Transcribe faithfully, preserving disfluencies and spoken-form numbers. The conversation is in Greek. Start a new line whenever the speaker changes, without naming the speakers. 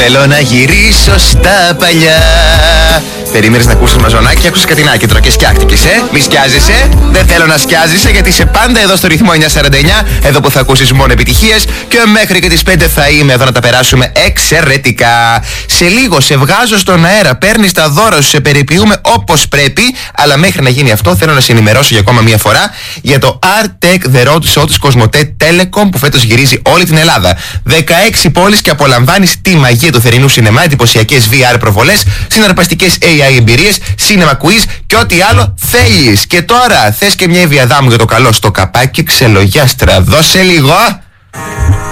Θέλω να γυρίσω στα παλιά. Περίμενες να ακούσεις μαζονάκι και άκουσες κατινάκι, τώρα και σκιάχτηκες, ε! Μη σκιάζεσαι, δεν θέλω να σκιάζεσαι γιατί είσαι πάντα εδώ στο ρυθμό εννιακόσια σαράντα εννιά, εδώ που θα ακούσεις μόνο επιτυχίες και μέχρι και τις πέντε θα είμαι εδώ να τα περάσουμε εξαιρετικά. Σε λίγο σε βγάζω στον αέρα, παίρνεις τα δώρα σου, σε περιποιούμε όπως πρέπει, αλλά μέχρι να γίνει αυτό θέλω να σε ενημερώσω για ακόμα μία φορά για το Artec The Road Show της Κοσμοτέ Telecom που φέτος γυρίζει όλη την Ελλάδα. δεκαέξι πόλεις και απολαμβάνεις τη μαγεία του θερινού σινεμά, εντυπωσιακές βι αρ προβολές, συναρπαστικές έι άι εμπειρίες, cinema quiz και ό,τι άλλο θέλεις. Και τώρα θες και μια Εβιαδά μου για το καλό στο καπάκι, ξελογιάστρα, δώσε λίγο.